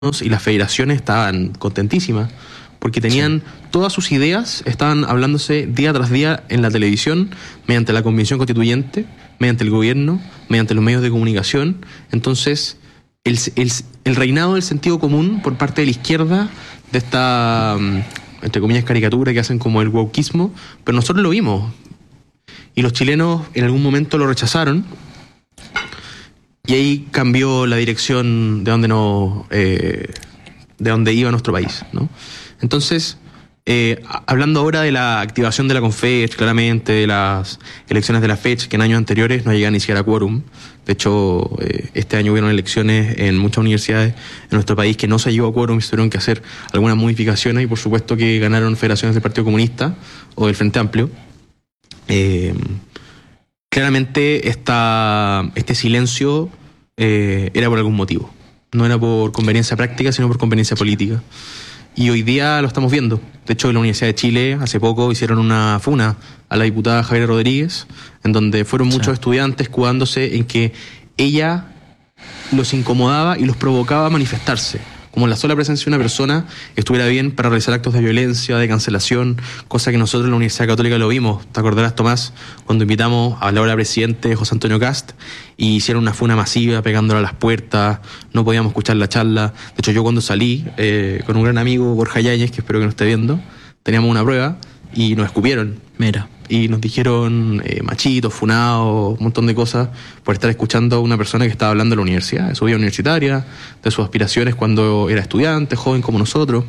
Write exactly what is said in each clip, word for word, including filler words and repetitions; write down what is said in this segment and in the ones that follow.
y las federaciones estaban contentísimas, porque tenían sí. todas sus ideas, estaban hablándose día tras día en la televisión, mediante la Convención Constituyente, mediante el gobierno, mediante los medios de comunicación. Entonces, el, el, el reinado del sentido común por parte de la izquierda, de esta, entre comillas, caricatura que hacen como el wokismo, pero nosotros lo vimos. Y los chilenos en algún momento lo rechazaron, y ahí cambió la dirección de donde no, eh, de donde iba nuestro país, ¿no? Entonces, eh, hablando ahora de la activación de la CONFECH, claramente, de las elecciones de la FECH, que en años anteriores no llegaban ni siquiera a quórum. De hecho, eh, este año hubieron elecciones en muchas universidades en nuestro país que no se llegó a quórum y se tuvieron que hacer algunas modificaciones, y por supuesto que ganaron federaciones del Partido Comunista o del Frente Amplio. Eh, claramente esta, este silencio eh, era por algún motivo. No era por conveniencia práctica, sino por conveniencia política. Y hoy día lo estamos viendo. De hecho, en la Universidad de Chile hace poco hicieron una funa a la diputada Javiera Rodríguez, en donde fueron muchos sí. estudiantes escudándose en que ella los incomodaba y los provocaba a manifestarse. Como la sola presencia de una persona estuviera bien para realizar actos de violencia, de cancelación, cosa que nosotros en la Universidad Católica lo vimos. ¿Te acordarás, Tomás, cuando invitamos a la ahora presidente José Antonio Cast y hicieron una funa masiva pegándole a las puertas, no podíamos escuchar la charla? De hecho, yo cuando salí eh, con un gran amigo, Borja Yáñez, que espero que nos esté viendo, teníamos una prueba y nos escupieron. Mira. Y nos dijeron eh, machitos, funados, un montón de cosas por estar escuchando a una persona que estaba hablando de la universidad, de su vida universitaria, de sus aspiraciones cuando era estudiante, joven como nosotros.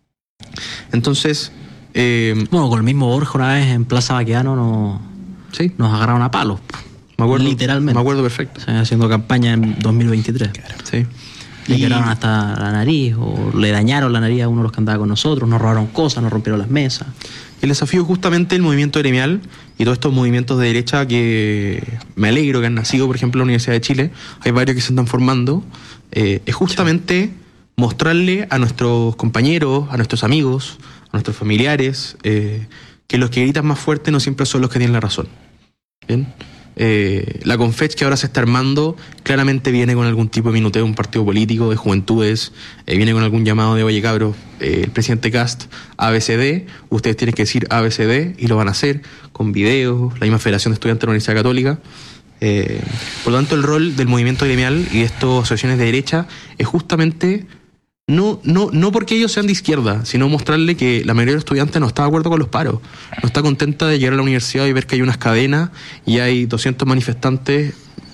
Entonces... Eh, bueno, con el mismo Borja una vez en Plaza Baqueano nos, ¿sí? nos agarraron a palos. Me acuerdo, literalmente. Me acuerdo perfecto. O sea, haciendo campaña en dos mil veintitrés. Claro. Sí. Le quebraron hasta la nariz, o le dañaron la nariz a uno de los que andaba con nosotros, nos robaron cosas, nos rompieron las mesas. El desafío es justamente el movimiento gremial y todos estos movimientos de derecha que me alegro que han nacido, por ejemplo, en la Universidad de Chile. Hay varios que se están formando. Eh, es justamente mostrarle a nuestros compañeros, a nuestros amigos, a nuestros familiares, eh, que los que gritan más fuerte no siempre son los que tienen la razón. ¿Bien? Eh, la CONFECH que ahora se está armando claramente viene con algún tipo de minuteo de un partido político, de juventudes, eh, viene con algún llamado de oye cabros, eh, el presidente Cast A B C D, ustedes tienen que decir A B C D, y lo van a hacer con videos, la misma Federación de Estudiantes de la Universidad Católica. Eh, por lo tanto, el rol del movimiento gremial y de estas asociaciones de derecha es justamente No, no, no porque ellos sean de izquierda, sino mostrarle que la mayoría de los estudiantes no está de acuerdo con los paros, no está contenta de llegar a la universidad y ver que hay unas cadenas y hay doscientos manifestantes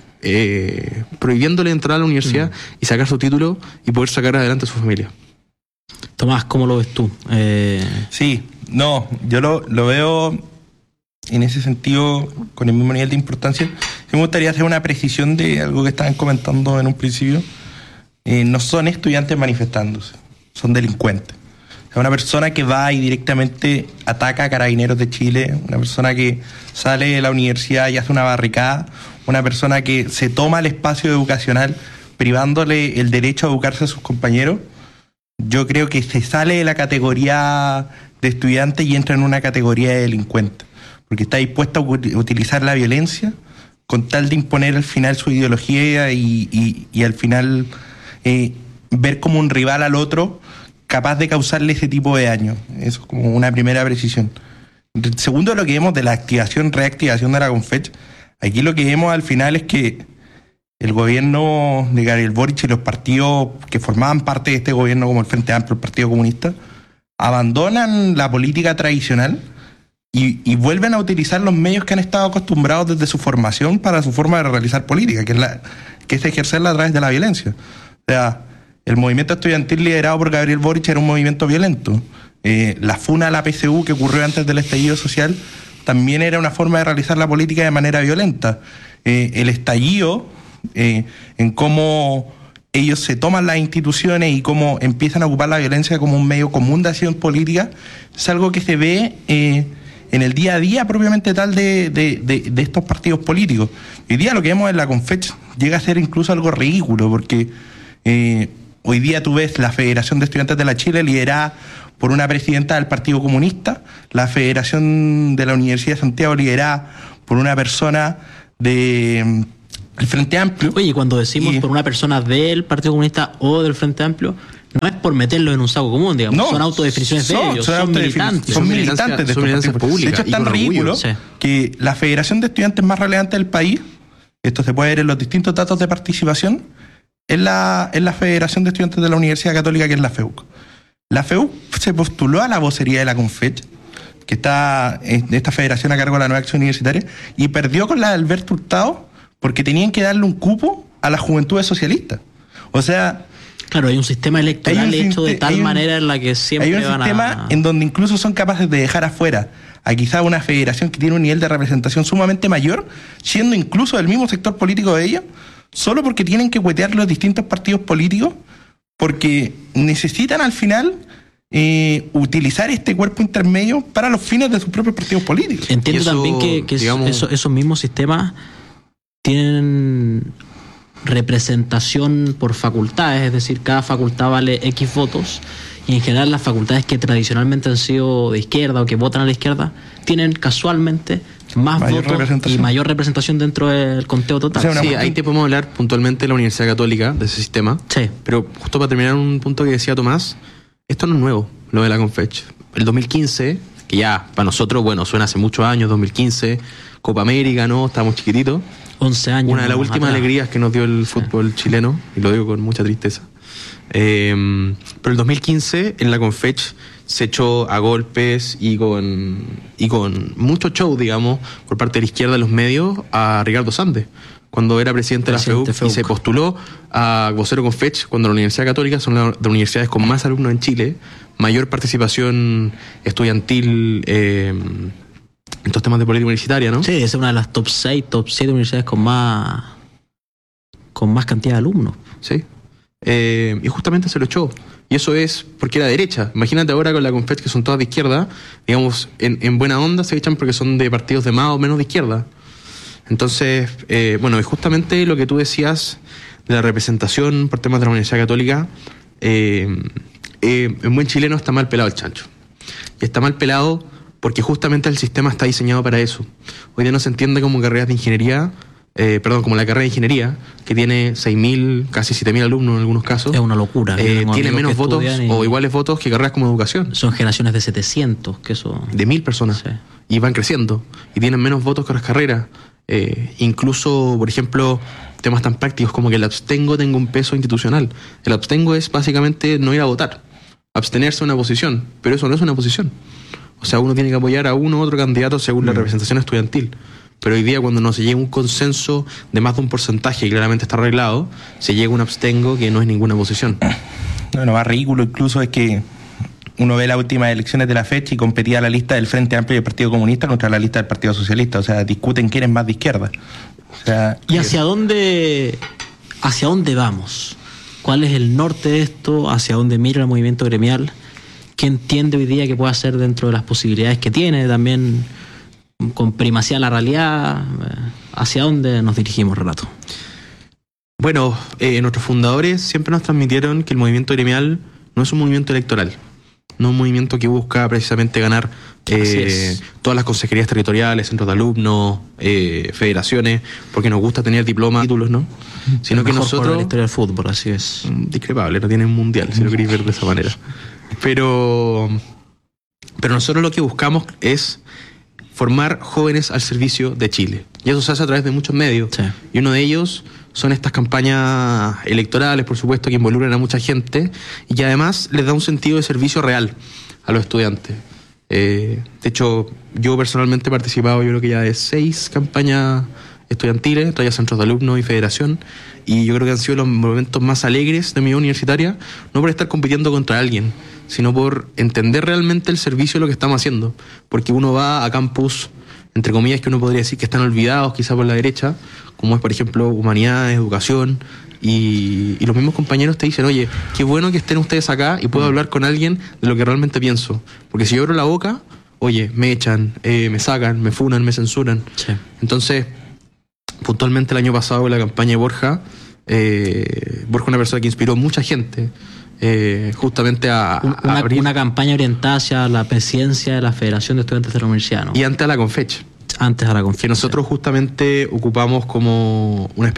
eh, prohibiéndole entrar a la universidad mm. y sacar su título y poder sacar adelante a su familia. Tomás, ¿cómo lo ves tú? Eh... Sí, no, yo lo, lo veo en ese sentido con el mismo nivel de importancia. Sí me gustaría hacer una precisión de algo que estaban comentando en un principio. Eh, no son estudiantes manifestándose, son delincuentes. O sea, una persona que va y directamente ataca a Carabineros de Chile, una persona que sale de la universidad y hace una barricada, una persona que se toma el espacio educacional privándole el derecho a educarse a sus compañeros, yo creo que se sale de la categoría de estudiante y entra en una categoría de delincuente, porque está dispuesto a utilizar la violencia con tal de imponer al final su ideología y, y, y al final... Eh, ver como un rival al otro capaz de causarle ese tipo de daño. Eso es como una primera precisión. Segundo, lo que vemos de la activación, reactivación de la CONFECH, aquí lo que vemos al final es que el gobierno de Gabriel Boric y los partidos que formaban parte de este gobierno, como el Frente Amplio, el Partido Comunista, abandonan la política tradicional y, y vuelven a utilizar los medios que han estado acostumbrados desde su formación para su forma de realizar política, que es, la, que es ejercerla a través de la violencia. O sea, el movimiento estudiantil liderado por Gabriel Boric era un movimiento violento. Eh, la funa a la P C U que ocurrió antes del estallido social también era una forma de realizar la política de manera violenta. Eh, el estallido, eh, en cómo ellos se toman las instituciones y cómo empiezan a ocupar la violencia como un medio común de acción política, es algo que se ve eh, en el día a día propiamente tal de, de, de, de estos partidos políticos. Hoy día lo que vemos en la CONFECH llega a ser incluso algo ridículo, porque Eh, hoy día tú ves la Federación de Estudiantes de la Chile liderada por una presidenta del Partido Comunista, la Federación de la Universidad de Santiago liderada por una persona de el Frente Amplio. Oye, cuando decimos y, por una persona del Partido Comunista o del Frente Amplio, No es por meterlo en un saco común, digamos. No, son autodefiniciones de ellos, son, son militantes. Son militantes de son militantes públicas. De hecho, es tan ridículo sí. que la federación de estudiantes más relevante del país, esto se puede ver en los distintos datos de participación, es la, es la Federación de Estudiantes de la Universidad Católica, que es la FEUC. La FEUC se postuló a la vocería de la CONFECH, que está en esta federación a cargo de la nueva acción universitaria, y perdió con la de Alberto Hurtado porque tenían que darle un cupo a las juventudes socialistas. O sea... Claro, hay un sistema electoral un hecho de tal un, manera en la que siempre hay un van sistema a... en donde incluso son capaces de dejar afuera a quizá una federación que tiene un nivel de representación sumamente mayor, siendo incluso del mismo sector político de ellos, solo porque tienen que huetear los distintos partidos políticos, porque necesitan al final eh, utilizar este cuerpo intermedio para los fines de sus propios partidos políticos. Entiendo eso, también que, que digamos, eso, esos mismos sistemas tienen representación por facultades, es decir, cada facultad vale X votos, y en general las facultades que tradicionalmente han sido de izquierda o que votan a la izquierda tienen casualmente más mayor votos y mayor representación dentro del conteo total. O sea, sí, ahí te podemos hablar puntualmente de la Universidad Católica, de ese sistema. Sí. Pero justo para terminar un punto que decía Tomás, esto no es nuevo, lo de la CONFECH. El dos mil quince, que ya para nosotros, bueno, suena hace muchos años, dos mil quince, Copa América, ¿no? Estábamos chiquititos. once años. Una de las últimas atrás. alegrías que nos dio el fútbol sí. chileno, y lo digo con mucha tristeza. Eh, pero el dos mil quince en la CONFECH se echó a golpes y con y con mucho show, digamos, por parte de la izquierda de los medios a Ricardo Sandes, cuando era presidente, presidente de la FEUC, y se postuló a vocero CONFECH, cuando la Universidad Católica son las universidades con más alumnos en Chile, mayor participación estudiantil eh, en estos temas de política universitaria, ¿no? Sí, es una de las top seis, top siete universidades con más con más cantidad de alumnos. Sí. Eh, y justamente se lo echó. Y eso es porque era derecha. Imagínate ahora con la CONFECH, que son todas de izquierda, digamos, en, en buena onda se echan porque son de partidos de más o menos de izquierda. Entonces, eh, bueno, y justamente lo que tú decías de la representación por temas de la Universidad Católica, eh, eh, en buen chileno está mal pelado el chancho. Y está mal pelado porque justamente el sistema está diseñado para eso. Hoy día no se entiende como carreras de ingeniería, eh, perdón, como la carrera de ingeniería, que tiene seis mil, casi siete mil alumnos en algunos casos. Es una locura. Eh, tiene menos votos y... o iguales votos que carreras como educación. Son generaciones de setecientos, que eso... De mil personas. Sí. Y van creciendo. Y tienen menos votos que las carreras. Eh, incluso, por ejemplo, temas tan prácticos como que el abstengo tenga un peso institucional. El abstengo es básicamente no ir a votar. Abstenerse de una posición. Pero eso no es una posición. O sea, uno tiene que apoyar a uno u otro candidato según mm. la representación estudiantil. Pero hoy día, cuando no se llega a un consenso de más de un porcentaje, y claramente está arreglado, se llega a un abstengo que no es ninguna posición. Bueno, más ridículo incluso es que uno ve las últimas elecciones de la fecha y competía la lista del Frente Amplio y del Partido Comunista contra la lista del Partido Socialista. O sea, discuten quién es más de izquierda. O sea, ¿y hacia dónde, hacia dónde vamos? ¿Cuál es el norte de esto? ¿Hacia dónde mira el movimiento gremial? ¿Qué entiende hoy día que puede hacer dentro de las posibilidades que tiene? También con primacía de la realidad. ¿Hacia dónde nos dirigimos, Renato? Bueno, eh, nuestros fundadores siempre nos transmitieron que el movimiento gremial no es un movimiento electoral, no es un movimiento que busca precisamente ganar eh, todas las consejerías territoriales, centros de alumnos, eh, federaciones, porque nos gusta tener diplomas, títulos, ¿no? Sino el que mejor nosotros... por la historia del fútbol, así es. Discrepable, no tienen mundial, si lo queréis ver de esa manera. Pero, pero nosotros lo que buscamos es formar jóvenes al servicio de Chile. Y eso se hace a través de muchos medios. Sí. Y uno de ellos son estas campañas electorales, por supuesto, que involucran a mucha gente y que además les da un sentido de servicio real a los estudiantes. Eh, de hecho, yo personalmente he participado, yo creo que ya de seis campañas estudiantiles, rayas centros de alumnos y federación, y yo creo que han sido los momentos más alegres de mi vida universitaria, no por estar compitiendo contra alguien, sino por entender realmente el servicio de lo que estamos haciendo, porque uno va a campus, entre comillas, que uno podría decir que están olvidados quizá por la derecha, como es por ejemplo humanidades, educación, y, y los mismos compañeros te dicen, oye, qué bueno que estén ustedes acá y puedo hablar con alguien de lo que realmente pienso, porque si yo abro la boca, oye, me echan, eh, me sacan, me funan, me censuran. Sí. Entonces, puntualmente el año pasado en la campaña de Borja, eh, Borja es una persona que inspiró mucha gente, Eh, justamente a, una, a abrir... una campaña orientada hacia la presidencia de la Federación de Estudiantes de la Universidad, ¿no? Y antes a la CONFECH. Antes a la CONFECH. Que nosotros justamente ocupamos como una especie